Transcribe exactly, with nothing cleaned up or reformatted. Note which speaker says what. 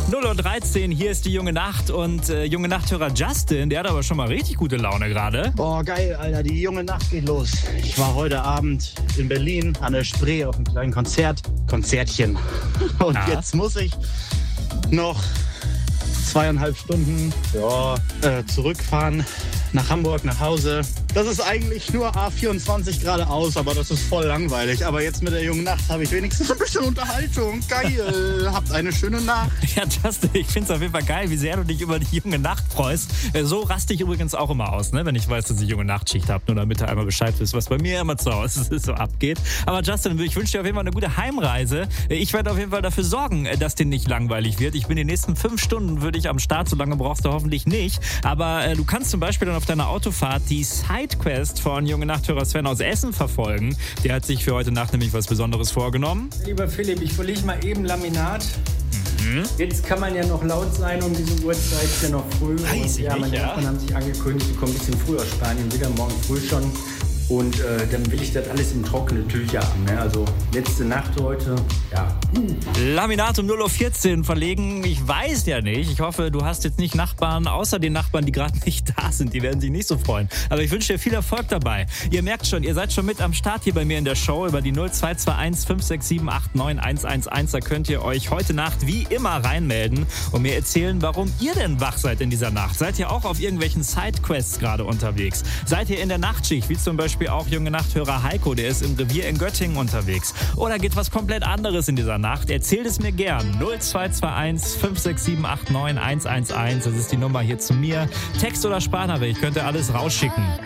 Speaker 1: null Uhr dreizehn, hier ist die Junge Nacht und äh, Junge Nachthörer Justin, der hat aber schon mal richtig gute Laune gerade.
Speaker 2: Boah, geil, Alter, die Junge Nacht geht los. Ich war heute Abend in Berlin an der Spree auf einem kleinen Konzert, Konzertchen. Und
Speaker 1: Ah.
Speaker 2: jetzt muss ich noch zweieinhalb Stunden ja, äh, zurückfahren nach Hamburg, nach Hause. Das ist eigentlich nur A vierundzwanzig geradeaus, aber das ist voll langweilig. Aber jetzt mit der Jungen Nacht habe ich wenigstens ein bisschen Unterhaltung. Geil, habt eine schöne Nacht.
Speaker 1: Ja, Justin, ich finde es auf jeden Fall geil, wie sehr du dich über die Junge Nacht freust. Äh, So raste ich übrigens auch immer aus, ne? Wenn ich weiß, dass ich Junge Nachtschicht habe. Nur damit du einmal Bescheid wisst, was bei mir immer zu Hause so abgeht. Aber Justin, ich wünsche dir auf jeden Fall eine gute Heimreise. Ich werde auf jeden Fall dafür sorgen, dass dir nicht langweilig wird. Ich bin die nächsten fünf Stunden, würde ich am Start, so lange brauchst du hoffentlich nicht. Aber äh, du kannst zum Beispiel dann auf deiner Autofahrt die Sidequest von Junge Nachthörer Sven aus Essen verfolgen. Der hat sich für heute Nacht nämlich was Besonderes vorgenommen.
Speaker 3: Lieber Philipp, ich verlege mal eben Laminat.
Speaker 1: Mhm.
Speaker 3: Jetzt kann man ja noch laut sein um diese Uhrzeit, ist ja noch früh.
Speaker 1: Weiß
Speaker 3: Und,
Speaker 1: ich
Speaker 3: ja,
Speaker 1: nicht,
Speaker 3: meine
Speaker 1: ja.
Speaker 3: Nachbarn haben sich angekündigt, die kommen ein bisschen früher aus Spanien, wieder morgen früh schon. Und äh, dann will ich das alles in trockene Tücher haben. Ne? Also letzte Nacht heute, ja.
Speaker 1: Laminat um null Uhr vierzehn verlegen, ich weiß ja nicht. Ich hoffe, du hast jetzt nicht Nachbarn, außer den Nachbarn, die gerade nicht da sind. Die werden sich nicht so freuen. Aber ich wünsche dir viel Erfolg dabei. Ihr merkt schon, ihr seid schon mit am Start hier bei mir in der Show über die null zwei zwei eins fünf sechs sieben acht neun eins eins eins. Da könnt ihr euch heute Nacht wie immer reinmelden und mir erzählen, warum ihr denn wach seid in dieser Nacht. Seid ihr auch auf irgendwelchen Sidequests gerade unterwegs? Seid ihr in der Nachtschicht, wie zum Beispiel auch Junge Nachthörer Heiko, der ist im Revier in Göttingen unterwegs? Oder geht was komplett anderes in dieser Nacht? Erzählt es mir gern. null zwei zwei eins fünf sechs sieben acht neun eins eins eins. Das ist die Nummer hier zu mir. Text oder Sprachnachricht könnt ihr alles rausschicken.